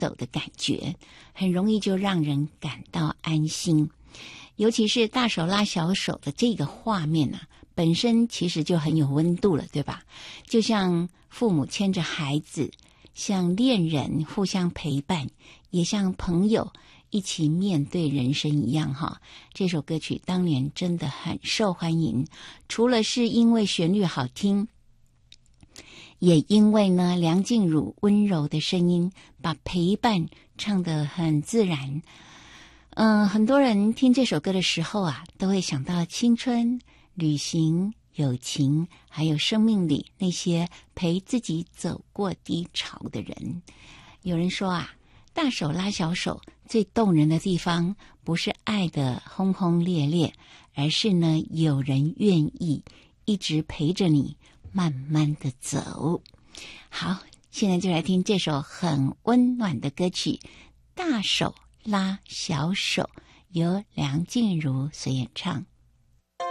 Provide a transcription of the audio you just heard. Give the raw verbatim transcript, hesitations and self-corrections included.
抖的感觉，很容易就让人感到安心。尤其是大手拉小手的这个画面啊，本身其实就很有温度了，对吧？就像父母牵着孩子，像恋人互相陪伴，也像朋友一起面对人生一样哈。这首歌曲当年真的很受欢迎，除了是因为旋律好听，也因为呢梁静茹温柔的声音把陪伴唱得很自然。嗯，很多人听这首歌的时候啊，都会想到青春、旅行、友情，还有生命里那些陪自己走过低潮的人。有人说啊，大手拉小手最动人的地方，不是爱的轰轰烈烈，而是呢有人愿意一直陪着你慢慢的走。好，现在就来听这首很温暖的歌曲《大手拉小手》，由梁静茹所演唱。